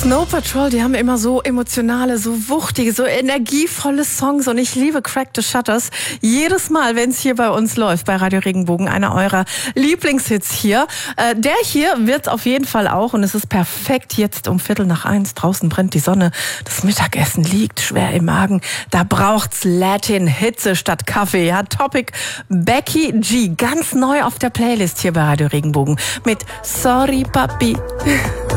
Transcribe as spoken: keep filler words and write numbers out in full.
Snow Patrol, die haben immer so emotionale, so wuchtige, so energievolle Songs und ich liebe Crack the Shutters. Jedes Mal, wenn es hier bei uns läuft, bei Radio Regenbogen, einer eurer Lieblingshits hier. Äh, der hier wird auf jeden Fall auch und es ist perfekt jetzt um Viertel nach eins. Draußen brennt die Sonne, das Mittagessen liegt schwer im Magen. Da braucht's Latin-Hitze statt Kaffee. Ja, Topic Becky G, ganz neu auf der Playlist hier bei Radio Regenbogen mit Sorry Papi.